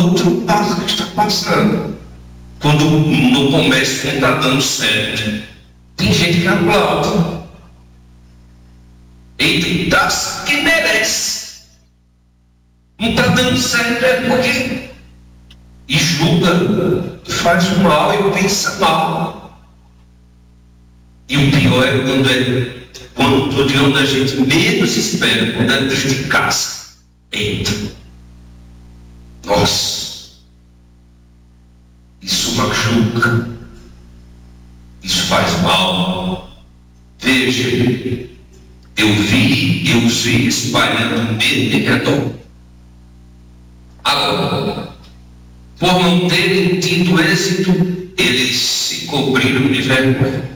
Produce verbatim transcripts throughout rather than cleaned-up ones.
outro passa o que está passando. Quando no comércio não está dando certo, tem gente que aplaude. E dá que merece. Não está dando certo é porque e julga, faz mal e pensa mal. E o pior é quando é quando de onde a gente menos espera, quando é dentro de casa. Entra. Nossa, isso machuca, isso faz mal. Veja, eu vi, eu os vi espalhando medo em redor. Agora, por não terem tido êxito, eles se cobriram de vergonha.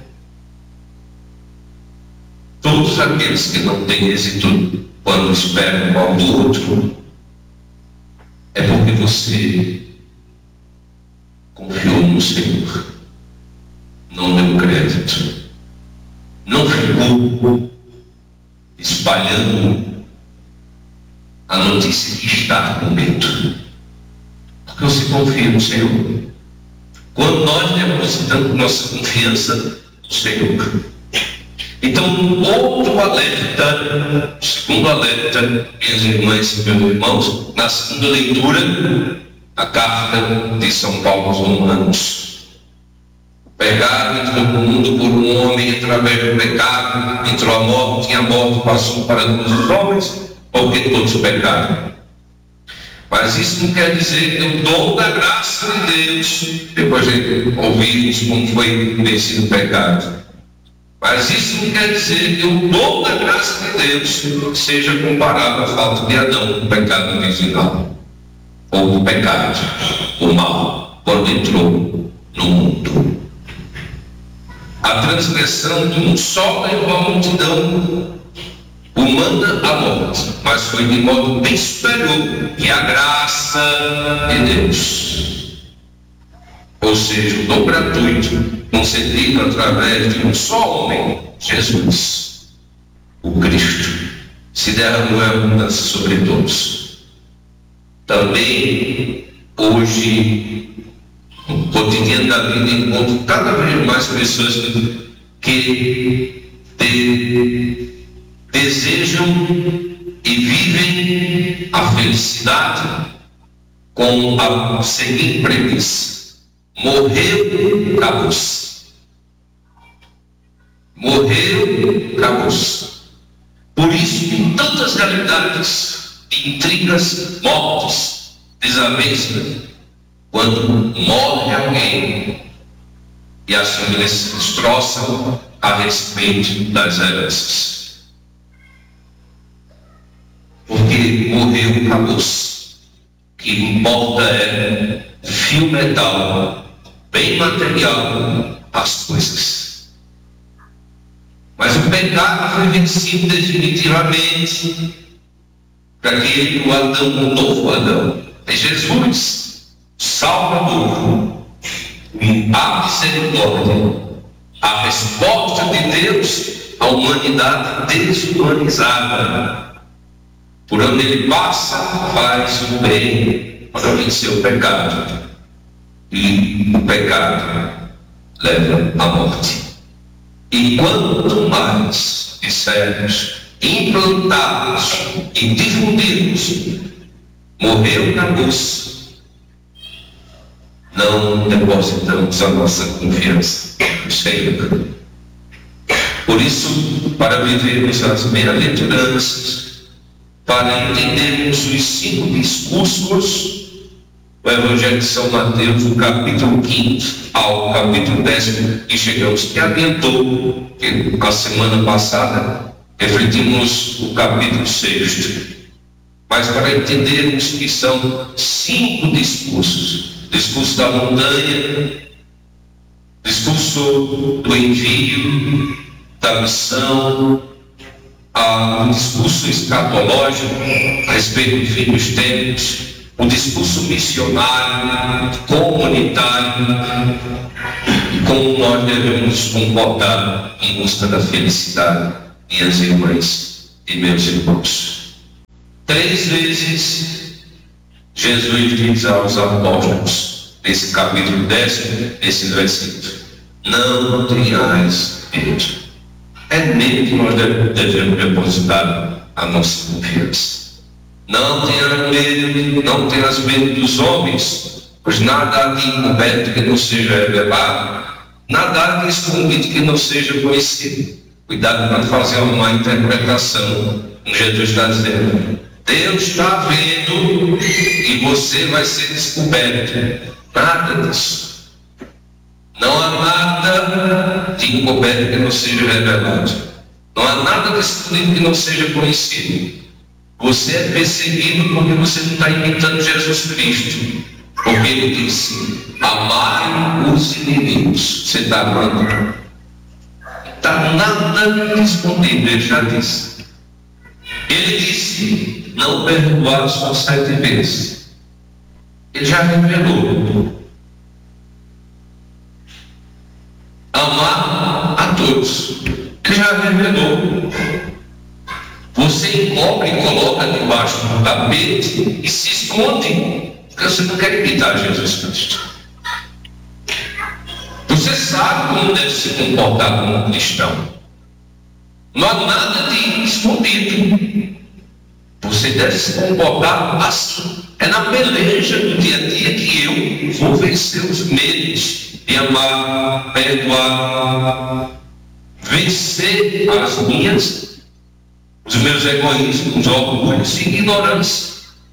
Todos aqueles que não têm êxito quando esperam mal do outro, é porque você confiou no Senhor, não deu crédito, não ficou espalhando a notícia que está com medo, porque você confia no Senhor. Quando nós depositamos nossa confiança no Senhor, então, outro alerta, segundo alerta, minhas irmãs e meus irmãos, na segunda leitura, a carta de São Paulo aos Romanos. O pecado entrou no mundo por um homem, através do pecado entrou a morte, e a morte passou para todos os homens, porque todos pecaram. Mas isso não quer dizer que o dom da graça de Deus, depois de ouvirmos como foi vencido o pecado, mas isso não quer dizer que o dom da graça de Deus seja comparado à falta de Adão, o pecado original, ou o pecado, o mal, quando entrou no mundo. A transgressão de um só levou a multidão humana à morte, mas foi de modo bem superior que a graça de Deus. Ou seja, o dom gratuito concedido através de um só homem, Jesus, o Cristo, se derramou em abundância sobre todos. Também, hoje, no cotidiano da vida, encontro cada vez mais pessoas que de, desejam e vivem a felicidade com a seguinte premissa: morreu, acabou-se. Morreu, acabou-se. Por isso, em tantas realidades, intrigas, mortes, desavenças, quando morre alguém e as famílias se destroçam a respeito das heranças. Porque morreu, acabou-se. O que importa é fio metal, bem material, as coisas. Mas o pecado foi vencido definitivamente para aquele do Adão, o novo Adão. É Jesus, Salvador, a misericórdia, a resposta de Deus à humanidade desumanizada. Por onde ele passa, faz o bem para vencer o pecado. E o pecado leva à morte. E quanto mais dissermos, implantarmos e difundirmos, morreu na luz, não depositamos a nossa confiança no Senhor. Por isso, para vivermos as bem-aventuranças, para entendermos os cinco discursos, o Evangelho de São Mateus, do capítulo quinto ao capítulo décimo, que chegamos, que adiantou, que na semana passada refletimos o capítulo sexto. Mas para entendermos que são cinco discursos: discurso da montanha, discurso do envio, da missão, a, um discurso escatológico a respeito do fim dos tempos, o discurso missionário, comunitário, e como nós devemos nos comportar em busca da felicidade, minhas irmãs e meus irmãos. Três vezes Jesus diz aos apóstolos, nesse capítulo décimo, esse versículo: não tenhais medo. É nele que nós devemos depositar a nossa confiança. Não tenhas medo, não tenhas medo dos homens, pois nada há de encoberto que não seja revelado, nada há de escondido que não seja conhecido. Cuidado para não fazer uma má interpretação. Jesus está dizendo: Deus está vendo e você vai ser descoberto. Nada disso. Não há nada de encoberto que não seja revelado. Não há nada de escondido que não seja conhecido. Você é perseguido porque você não está imitando Jesus Cristo. Porque ele disse: amai os inimigos. Você está amando? Não está nada escondido, ele já disse. Ele disse: não perdoar só sete vezes. Ele já revelou. Amar a todos. Ele já revelou. Você encobre e coloca debaixo do tapete e se esconde, porque você não quer imitar Jesus Cristo. Você sabe como deve se comportar como um cristão. Não há nada de escondido. Você deve se comportar assim. É na peleja do dia a dia que eu vou vencer os medos de amar, perdoar, vencer as minhas, os meus egoísmos, orgulhos e ignorância,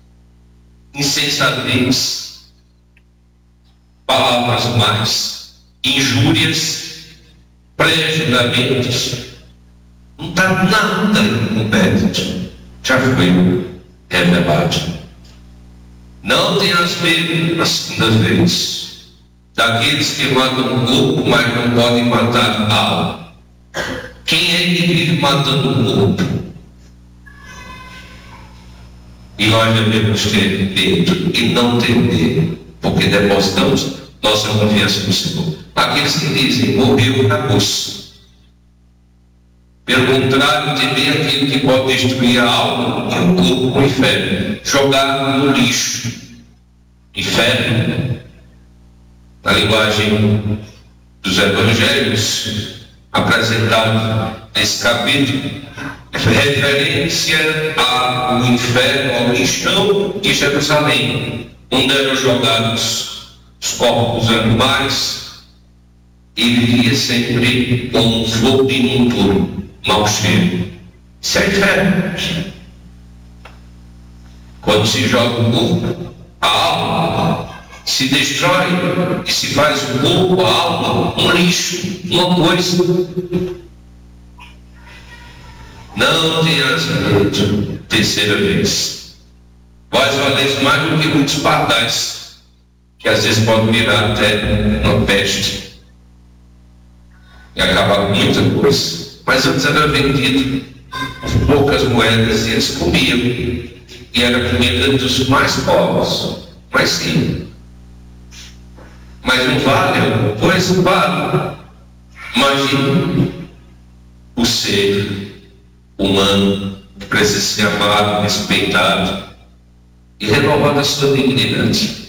insensatez, palavras más, injúrias, pré-julgamentos. Não está nada encoberto. Já foi revelado. Não tenhas medo, a segunda vez, daqueles que matam o corpo, mas não podem matar a alma. Quem é que vive matando o corpo? E nós devemos ter medo e não ter medo, porque depositamos nossa confiança no Senhor. Aqueles que dizem: morreu, acabou-se. Pelo contrário, temer aquilo que pode destruir a alma e o corpo, o inferno, jogar no lixo. Inferno, na linguagem dos evangelhos apresentado nesse capítulo, referência ao inferno, ao lixão de Jerusalém, onde eram jogados os corpos animais e vivia sempre com um fogo imundo, mau cheiro. Isso é inferno. Quando se joga o corpo, a alma se destrói e se faz o corpo, a alma, um lixo, uma coisa. Não tenhas medo. Terceira vez. Vós valeis mais do que muitos pardais, que às vezes podem virar até uma peste e acabar com muita coisa. Mas antes era vendido poucas moedas e eles comiam. E era comida dos mais pobres. Mas sim. Mas não vale? Pois não vale. Imagine o ser humano que precisa ser amado, respeitado e renovado a sua dignidade.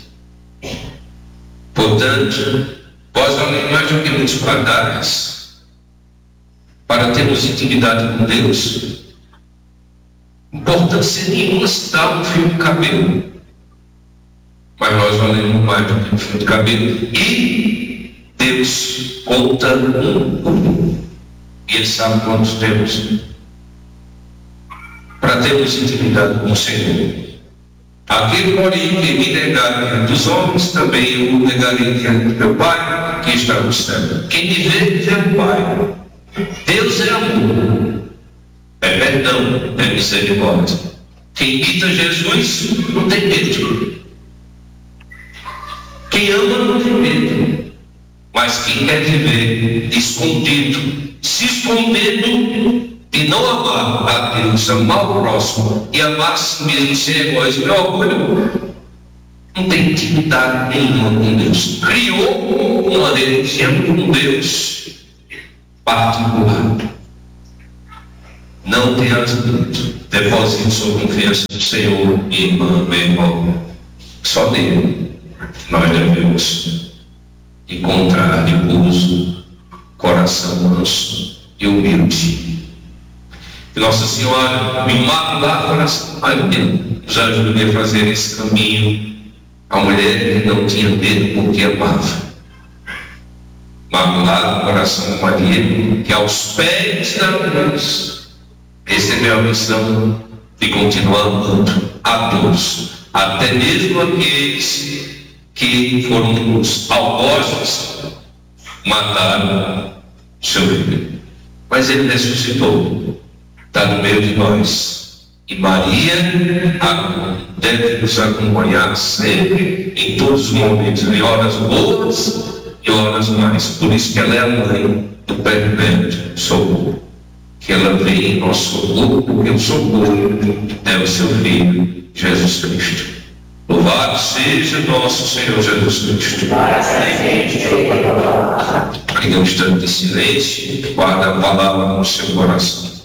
Portanto, vós valeis mais do que muitos pardais. Para termos intimidade com Deus, importância nenhuma se dá um fio de cabelo, mas nós valemos mais do que um fio de cabelo. E Deus conta um, e Ele sabe quantos temos, para termos intimidade com o Senhor. Aquele, porém, que me negar diante dos homens, também eu o negarei diante do meu Pai que está no céu. Quem me vê, vê o Pai. Deus é amor, é perdão, é misericórdia. Quem imita Jesus não tem medo. Quem ama não tem medo. Mas quem quer viver escondido, se escondendo e não amar a Deus, amar o próximo e amar a si mesmo, ser egoísmo e orgulho, não tem intimidade nenhuma com Deus. Criou uma religião com Deus particular. Não tenhas medo. Deposite sua confiança no Senhor, irmã, meu irmão. Só nele nós devemos encontrar repouso, coração manso e humilde. Que Nossa Senhora, o Imaculado Coração de Maria, nos ajude a fazer esse caminho. A mulher que não tinha medo porque amava. Imaculado Coração de Maria, que aos pés da cruz recebeu a missão de continuar amando a todos, até mesmo aqueles que foram os algozes, mataram seu filho. Mas ele ressuscitou, está no meio de nós. E Maria deve nos acompanhar sempre, em todos os momentos, em horas boas e horas mais. Por isso que ela é a mãe do perpétuo socorro. Que ela vem em nosso socorro, porque o socorro é o seu Filho, Jesus Cristo. Louvado seja nosso Senhor Jesus Cristo. Ainda um instante de silêncio, guarda a palavra no seu coração.